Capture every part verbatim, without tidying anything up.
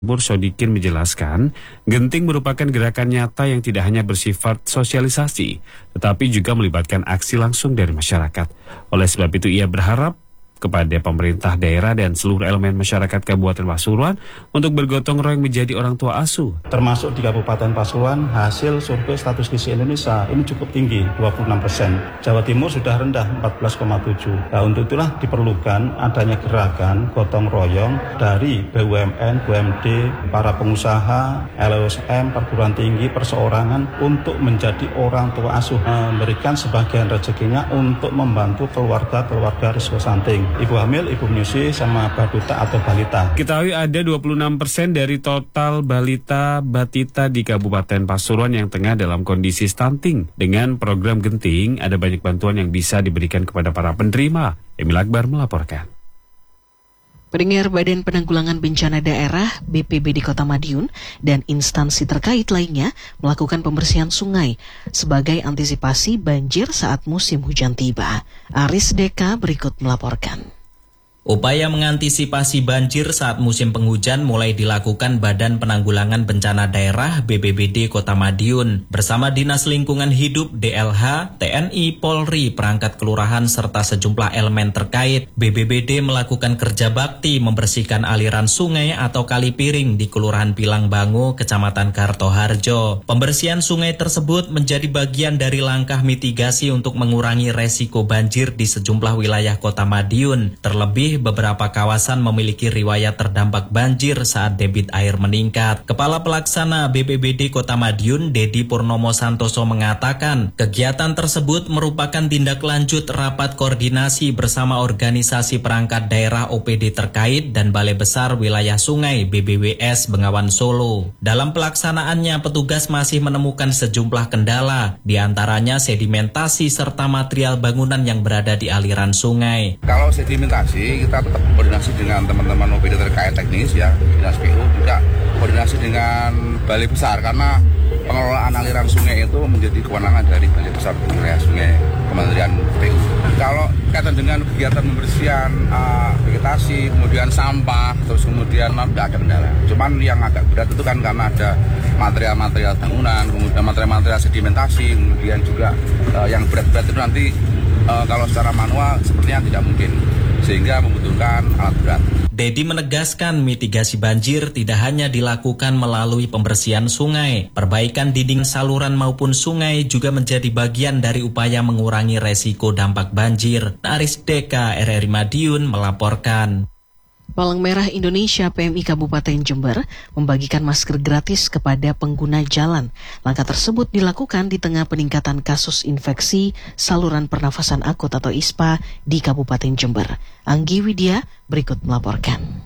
Sodikin menjelaskan, genting merupakan gerakan nyata yang tidak hanya bersifat sosialisasi, tetapi juga melibatkan aksi langsung dari masyarakat. Oleh sebab itu ia berharap kepada pemerintah daerah dan seluruh elemen masyarakat Kabupaten Pasuruan untuk bergotong royong menjadi orang tua asuh. Termasuk di Kabupaten Pasuruan, hasil survei status gizi Indonesia ini cukup tinggi, dua puluh enam persen. Jawa Timur sudah rendah, empat belas koma tujuh. Nah, untuk itulah diperlukan adanya gerakan gotong royong dari B U M N, B U M D, para pengusaha, L S M, perguruan tinggi, perseorangan untuk menjadi orang tua asuh, memberikan sebagian rezekinya untuk membantu keluarga-keluarga risiko stunting. Ibu hamil, ibu menyusui, sama baduta atau balita. Ketahui ada dua puluh enam persen dari total balita batita di Kabupaten Pasuruan yang tengah dalam kondisi stunting. Dengan program genting, ada banyak bantuan yang bisa diberikan kepada para penerima. Emil Akbar melaporkan. Pendengar, Badan Penanggulangan Bencana Daerah B P B D Kota Madiun dan instansi terkait lainnya melakukan pembersihan sungai sebagai antisipasi banjir saat musim hujan tiba. Aris Deka berikut melaporkan. Upaya mengantisipasi banjir saat musim penghujan mulai dilakukan Badan Penanggulangan Bencana Daerah B P B D Kota Madiun bersama Dinas Lingkungan Hidup D L H, T N I, Polri, perangkat kelurahan serta sejumlah elemen terkait. B B B D melakukan kerja bakti membersihkan aliran sungai atau kali piring di Kelurahan Pilangbangu, Kecamatan Kartoharjo. Pembersihan sungai tersebut menjadi bagian dari langkah mitigasi untuk mengurangi resiko banjir di sejumlah wilayah Kota Madiun. Terlebih beberapa kawasan memiliki riwayat terdampak banjir saat debit air meningkat. Kepala Pelaksana B P B D Kota Madiun, Dedi Purnomo Santoso mengatakan, kegiatan tersebut merupakan tindak lanjut rapat koordinasi bersama organisasi perangkat daerah O P D terkait dan Balai Besar Wilayah Sungai B B W S Bengawan Solo. Dalam pelaksanaannya, petugas masih menemukan sejumlah kendala, diantaranya sedimentasi serta material bangunan yang berada di aliran sungai. Kalau sedimentasi, kita tetap koordinasi dengan teman-teman O P D terkait teknis ya, Dinas P U, juga koordinasi dengan Balai Besar karena pengelolaan aliran sungai itu menjadi kewenangan dari Balai Besar Wilayah Sungai Kementerian P U. Kalau kaitan dengan kegiatan pembersihan uh, vegetasi, kemudian sampah, terus kemudian tidak ada kendala. Cuman yang agak berat itu kan karena ada material-material bangunan, kemudian material-material sedimentasi, kemudian juga uh, yang berat-berat itu nanti uh, kalau secara manual sepertinya tidak mungkin, sehingga membutuhkan alat berat. Dedi menegaskan mitigasi banjir tidak hanya dilakukan melalui pembersihan sungai. Perbaikan dinding saluran maupun sungai juga menjadi bagian dari upaya mengurangi resiko dampak banjir. Aris Deka, R R I Madiun melaporkan. Palang Merah Indonesia P M I Kabupaten Jember membagikan masker gratis kepada pengguna jalan. Langkah tersebut dilakukan di tengah peningkatan kasus infeksi saluran pernafasan akut atau I S P A di Kabupaten Jember. Anggi Widya berikut melaporkan.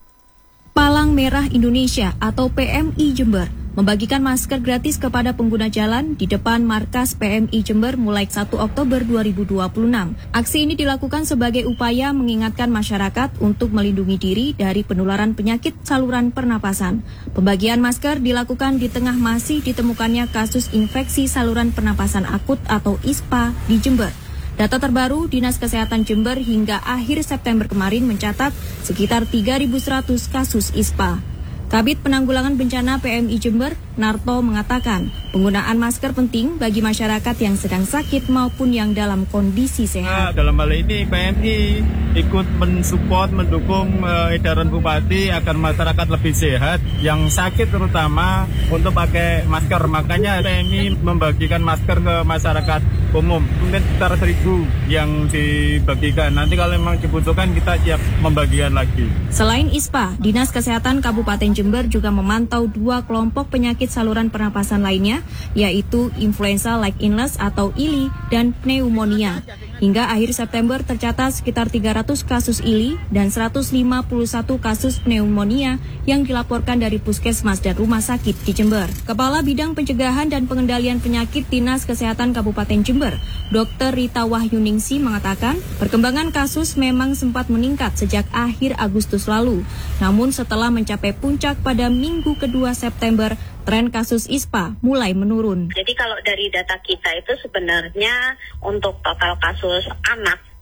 Palang Merah Indonesia atau P M I Jember membagikan masker gratis kepada pengguna jalan di depan markas P M I Jember mulai satu Oktober dua ribu dua puluh enam. Aksi ini dilakukan sebagai upaya mengingatkan masyarakat untuk melindungi diri dari penularan penyakit saluran pernapasan. Pembagian masker dilakukan di tengah masih ditemukannya kasus infeksi saluran pernapasan akut atau I S P A di Jember. Data terbaru Dinas Kesehatan Jember hingga akhir September kemarin mencatat sekitar tiga ribu seratus kasus I S P A. Kabid Penanggulangan Bencana P M I Jember, Narto, mengatakan penggunaan masker penting bagi masyarakat yang sedang sakit maupun yang dalam kondisi sehat. Nah, dalam hal ini P M I ikut mensupport, mendukung uh, edaran Bupati agar masyarakat lebih sehat, yang sakit terutama untuk pakai masker. Makanya P M I membagikan masker ke masyarakat umum, mungkin sekitar seribu yang dibagikan. Nanti kalau memang dibutuhkan kita siap membagikan lagi. Selain I S P A, Dinas Kesehatan Kabupaten Jember juga memantau dua kelompok penyakit saluran pernapasan lainnya, yaitu influenza like illness atau I L I dan pneumonia. Hingga akhir September tercatat sekitar tiga ratus kasus I L I dan seratus lima puluh satu kasus pneumonia yang dilaporkan dari puskesmas dan rumah sakit di Jember. Kepala Bidang Pencegahan dan Pengendalian Penyakit Dinas Kesehatan Kabupaten Jember, Dokter Rita Wahyuningsi mengatakan, perkembangan kasus memang sempat meningkat sejak akhir Agustus lalu. Namun setelah mencapai puncak pada minggu kedua September, tren kasus I S P A mulai menurun. Jadi kalau dari data kita itu sebenarnya untuk total kasus anak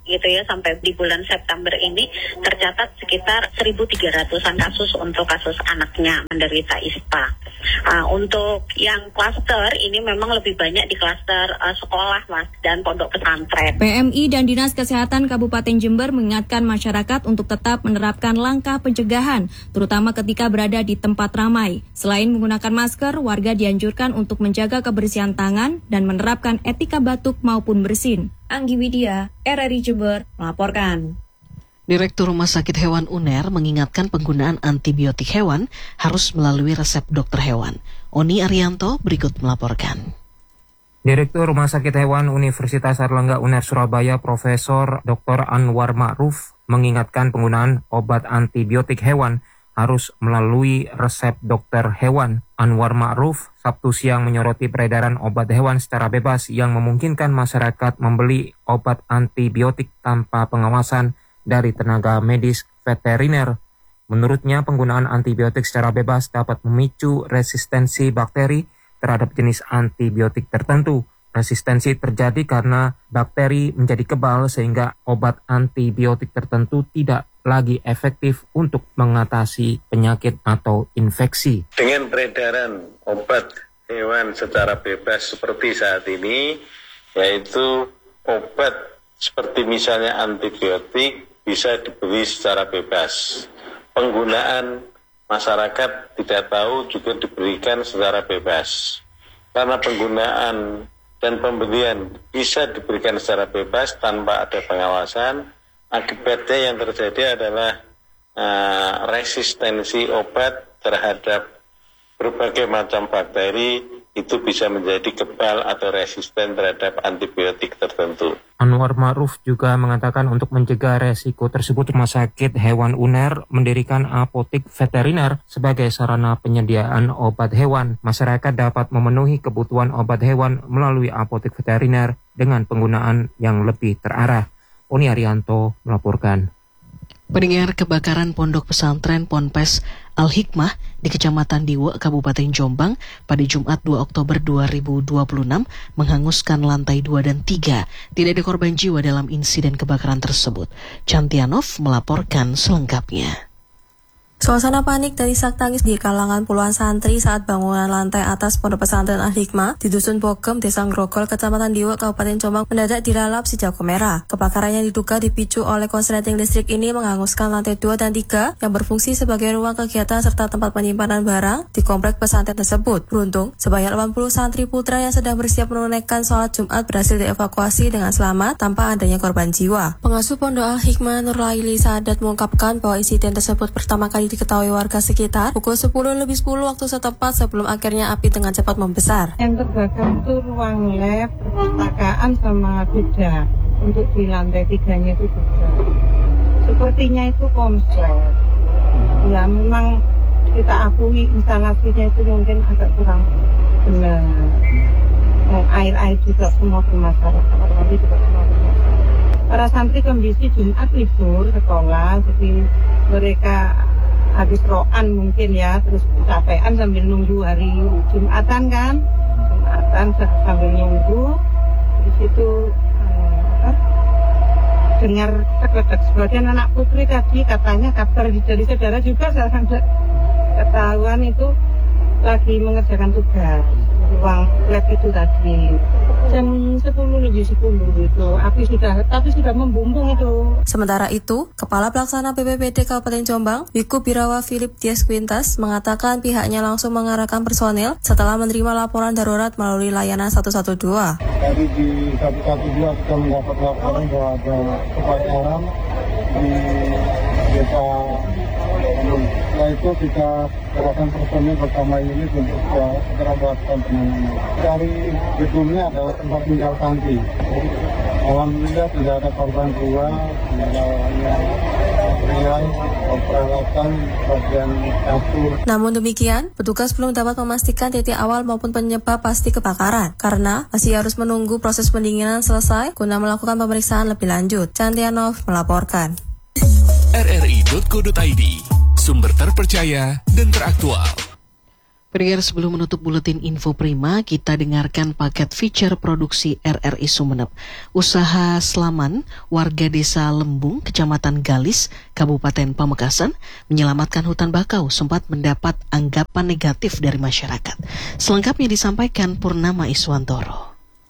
gitu ya, sampai di bulan September ini tercatat sekitar seribu tiga ratusan kasus untuk kasus anaknya menderita I S P A. Uh, untuk yang klaster ini memang lebih banyak di klaster uh, sekolah Mas dan pondok pesantren. P M I dan Dinas Kesehatan Kabupaten Jember mengingatkan masyarakat untuk tetap menerapkan langkah pencegahan, terutama ketika berada di tempat ramai. Selain menggunakan masker, warga dianjurkan untuk menjaga kebersihan tangan dan menerapkan etika batuk maupun bersin. Anggi Widya, R R I Jember, melaporkan. Direktur Rumah Sakit Hewan U N E R mengingatkan penggunaan antibiotik hewan harus melalui resep dokter hewan. Oni Arianto berikut melaporkan. Direktur Rumah Sakit Hewan Universitas Airlangga U N E R Surabaya, Profesor Doktor Anwar Ma'ruf, mengingatkan penggunaan obat antibiotik hewan harus melalui resep dokter hewan. Anwar Ma'ruf Sabtu siang menyoroti peredaran obat hewan secara bebas yang memungkinkan masyarakat membeli obat antibiotik tanpa pengawasan dari tenaga medis veteriner. Menurutnya, penggunaan antibiotik secara bebas dapat memicu resistensi bakteri terhadap jenis antibiotik tertentu. Resistensi terjadi karena bakteri menjadi kebal sehingga obat antibiotik tertentu tidak lagi efektif untuk mengatasi penyakit atau infeksi. Dengan peredaran obat hewan secara bebas seperti saat ini, yaitu obat seperti misalnya antibiotik bisa dibeli secara bebas. Penggunaan masyarakat tidak tahu juga diberikan secara bebas. Karena penggunaan dan pembelian bisa diberikan secara bebas tanpa ada pengawasan, akibatnya yang terjadi adalah uh, resistensi obat terhadap berbagai macam bakteri, itu bisa menjadi kebal atau resisten terhadap antibiotik tertentu. Anwar Ma'ruf juga mengatakan untuk mencegah resiko tersebut, Rumah Sakit Hewan U N E R mendirikan apotik veteriner sebagai sarana penyediaan obat hewan. Masyarakat dapat memenuhi kebutuhan obat hewan melalui apotik veteriner dengan penggunaan yang lebih terarah. Oni Arianto melaporkan. Pendengar, kebakaran pondok pesantren Ponpes Al-Hikmah di Kecamatan Diwe, Kabupaten Jombang pada Jumat dua Oktober dua ribu dua puluh enam menghanguskan lantai dua dan tiga. Tidak ada korban jiwa dalam insiden kebakaran tersebut. Cantianov melaporkan selengkapnya. Suasana panik dan isak tangis di kalangan puluhan santri saat bangunan lantai atas pondok pesantren Al-Hikmah di Dusun Bogem, Desa Grogol, Kecamatan Diwe, Kabupaten Jombang mendadak dilalap si jago merah. Kebakaran yang diduga dipicu oleh konsleting listrik ini menghanguskan lantai dua dan tiga yang berfungsi sebagai ruang kegiatan serta tempat penyimpanan barang di komplek pesantren tersebut. Beruntung, sebanyak delapan puluh santri putra yang sedang bersiap menunaikan sholat Jumat berhasil dievakuasi dengan selamat tanpa adanya korban jiwa. Pengasuh pondok Al-Hikmah Nurlaili Sadat mengungkapkan bahwa insiden tersebut pertama kali diketahui warga sekitar pukul sepuluh lebih sepuluh waktu setempat sebelum akhirnya api dengan cepat membesar. Yang terbakar itu ruang lab, perpustakaan sama gudang. Untuk di lantai tiganya itu gudang. Sepertinya itu komsel. Ya memang kita akui instalasinya itu mungkin agak kurang benar. Air-air juga semua bermasalah. Tapi juga semua bermasalah. Para santri kondisi Jumat libur sekolah, jadi mereka habis roan mungkin ya, terus capean sambil nunggu hari Jumatan kan, Jumatan sambil nunggu, di situ eh, dengar tek-tek. Sebagian anak putri tadi katanya kabar dari saudara juga saya ketahuan itu lagi mengerjakan tugas ruang lab itu tadi jam sepuluh lebih sepuluh itu api sudah tapi sudah membumbung itu. Sementara itu, Kepala Pelaksana B P B D Kabupaten Jombang, Wiku Birawa Philip Dias Quintas, mengatakan pihaknya langsung mengarahkan personel setelah menerima laporan darurat melalui layanan satu satu dua. Tadi di satu satu dua kita mendapat laporan bahwa ada kebakaran di desa. Setelah itu kita kerahkan personil bersama unit untuk segera melakukan penanganan. Dari gedungnya adalah tempat tinggal santri. Alhamdulillah tidak ada korban jiwa, tidak ada material, peralatan, bagian dapur. Namun demikian, petugas belum dapat memastikan titik awal maupun penyebab pasti kebakaran karena masih harus menunggu proses pendinginan selesai guna melakukan pemeriksaan lebih lanjut. Cantianov melaporkan. R R I titik co titik I D, sumber terpercaya dan teraktual. Pendengar, sebelum menutup buletin Info Prima, kita dengarkan paket feature produksi R R I Sumeneb. Usaha Slaman, warga desa Lembung, Kecamatan Galis, Kabupaten Pamekasan, menyelamatkan hutan bakau sempat mendapat anggapan negatif dari masyarakat. Selengkapnya disampaikan Purnama Iswantoro.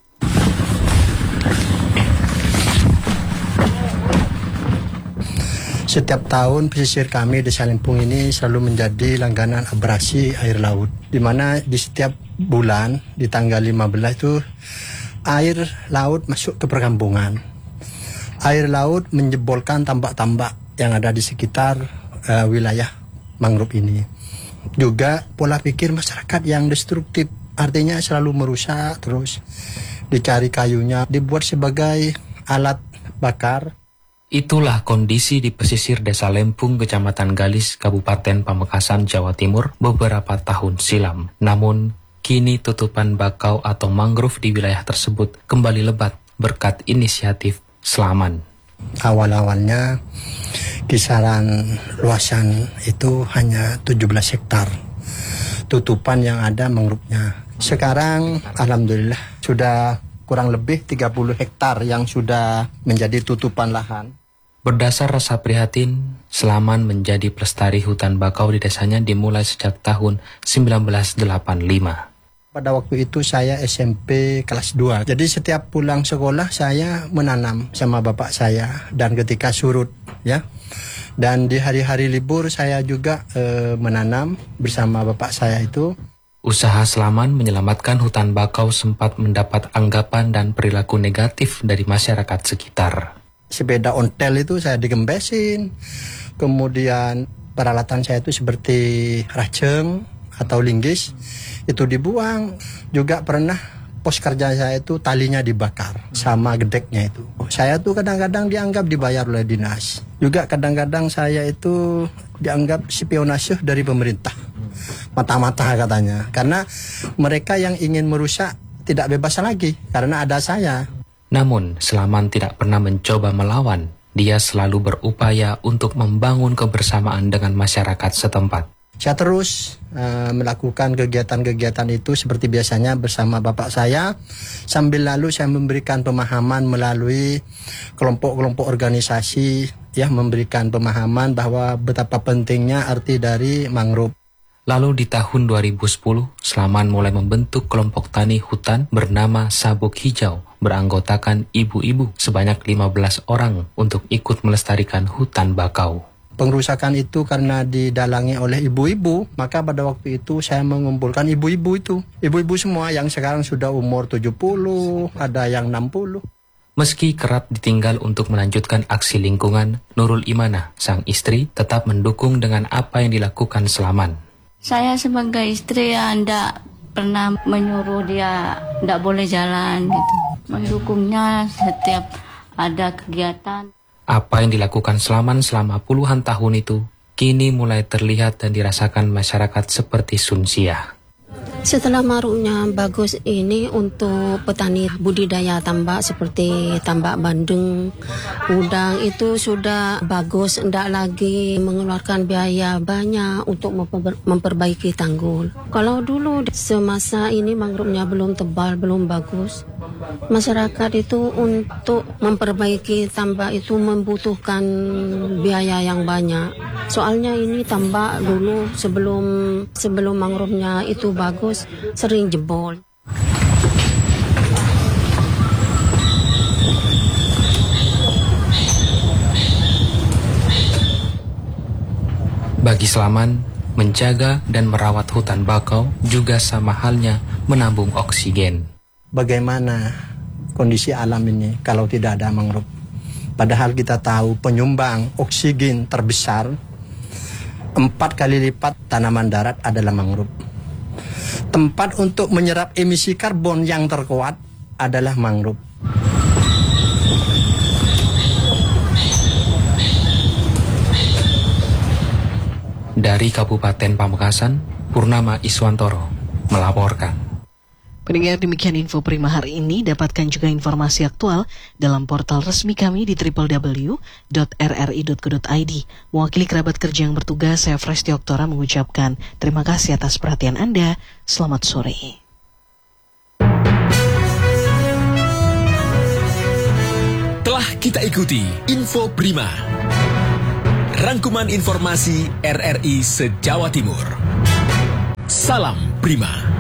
Setiap tahun pesisir kami Desa Lempung ini selalu menjadi langganan abrasi air laut, di mana di setiap bulan di tanggal lima belas itu air laut masuk ke perkampungan. Air laut menjebolkan tambak-tambak yang ada di sekitar uh, wilayah mangrove ini. Juga pola pikir masyarakat yang destruktif, artinya selalu merusak terus, dicari kayunya, dibuat sebagai alat bakar. Itulah kondisi di pesisir Desa Lempung, Kecamatan Galis, Kabupaten Pamekasan, Jawa Timur beberapa tahun silam. Namun, kini tutupan bakau atau mangrove di wilayah tersebut kembali lebat berkat inisiatif Slaman. Awal-awalnya kisaran luasan itu hanya tujuh belas hektar. Tutupan yang ada mangrove-nya. Sekarang alhamdulillah sudah kurang lebih tiga puluh hektar yang sudah menjadi tutupan lahan. Berdasar rasa prihatin, Slaman menjadi pelestari hutan bakau di desanya dimulai sejak tahun seribu sembilan ratus delapan puluh lima. Pada waktu itu saya S M P kelas dua. Jadi setiap pulang sekolah saya menanam sama bapak saya, dan ketika surut ya. Dan di hari-hari libur saya juga e, menanam bersama bapak saya itu. Usaha Slaman menyelamatkan hutan bakau sempat mendapat anggapan dan perilaku negatif dari masyarakat sekitar. Sepeda ontel itu saya digembesin, kemudian peralatan saya itu seperti raceng atau linggis itu dibuang. Juga pernah pos kerja saya itu talinya dibakar sama gedeknya itu. Saya tuh kadang-kadang dianggap dibayar oleh dinas. Juga kadang-kadang saya itu dianggap spionase dari pemerintah. Mata-mata katanya, karena mereka yang ingin merusak tidak bebas lagi karena ada saya. Namun Slaman tidak pernah mencoba melawan. Dia selalu berupaya untuk membangun kebersamaan dengan masyarakat setempat. Saya terus uh, melakukan kegiatan-kegiatan itu seperti biasanya bersama bapak saya, sambil lalu saya memberikan pemahaman melalui kelompok-kelompok organisasi, ya, memberikan pemahaman bahwa betapa pentingnya arti dari mangrove. Lalu di tahun dua ribu sepuluh, Slaman mulai membentuk kelompok tani hutan bernama Sabuk Hijau, beranggotakan ibu-ibu sebanyak lima belas orang untuk ikut melestarikan hutan bakau. Pengrusakan itu karena didalangi oleh ibu-ibu, maka pada waktu itu saya mengumpulkan ibu-ibu itu. Ibu-ibu semua yang sekarang sudah umur tujuh puluh, ada yang enam puluh. Meski kerap ditinggal untuk melanjutkan aksi lingkungan, Nurul Imanah, sang istri, tetap mendukung dengan apa yang dilakukan Slaman. Saya sebagai istri ya enggak pernah menyuruh dia enggak boleh jalan gitu. Mendukungnya setiap ada kegiatan. Apa yang dilakukan Slaman selama puluhan tahun itu kini mulai terlihat dan dirasakan masyarakat seperti Sunsiah. Setelah maruknya bagus ini untuk petani budidaya tambak seperti tambak bandeng, udang itu sudah bagus, tidak lagi mengeluarkan biaya banyak untuk memper memperbaiki tanggul. Kalau dulu semasa ini mangrove-nya belum tebal, belum bagus, masyarakat itu untuk memperbaiki tambak itu membutuhkan biaya yang banyak. Soalnya ini tambak dulu sebelum sebelum mangrove-nya itu bagus, sering jebol. Bagi Slaman, menjaga dan merawat hutan bakau juga sama halnya menabung oksigen. Bagaimana kondisi alam ini kalau tidak ada mangrove? Padahal kita tahu penyumbang oksigen terbesar empat kali lipat tanaman darat adalah mangrove. Tempat untuk menyerap emisi karbon yang terkuat adalah mangrove. Dari Kabupaten Pamekasan, Purnama Iswantoro melaporkan. Pendengar, demikian info Prima hari ini. Dapatkan juga informasi aktual dalam portal resmi kami di w w w dot r r i dot co dot i d. Mewakili kerabat kerja yang bertugas, saya Fresti Oktora mengucapkan terima kasih atas perhatian Anda. Selamat sore. Telah kita ikuti Info Prima, rangkuman informasi R R I se-Jawa Timur. Salam Prima.